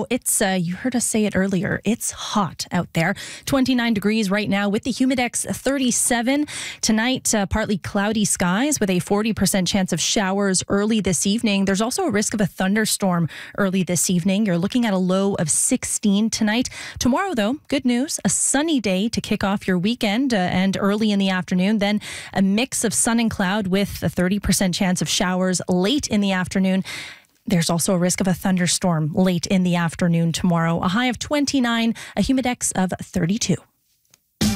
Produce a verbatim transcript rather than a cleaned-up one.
tomorrow, it's, uh, you heard us say it earlier, it's hot out there. twenty-nine degrees right now with the humidex thirty-seven. Tonight, uh, partly cloudy skies with a forty percent chance of showers early this evening. There's also a risk of a thunderstorm early this evening. You're looking at a low of sixteen tonight. Tomorrow, though, good news, a sunny day to kick off your weekend uh, and early in the afternoon. Then a mix of sun and cloud with a thirty percent chance of showers late in the afternoon. There's also a risk of a thunderstorm late in the afternoon tomorrow. A high of twenty-nine, a humidex of thirty-two.